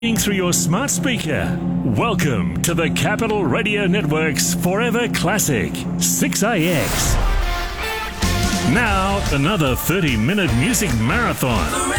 through your smart speaker. Welcome to the Capital Radio Network's Forever Classic, 6AX. Now, another 30-minute music marathon.